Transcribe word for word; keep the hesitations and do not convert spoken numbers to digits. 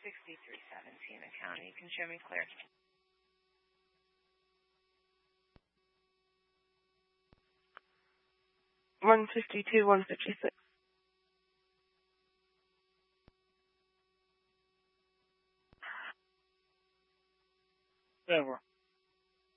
sixty-three seventeen account. You can show me clear. one fifty-two, one fifty-six. Over.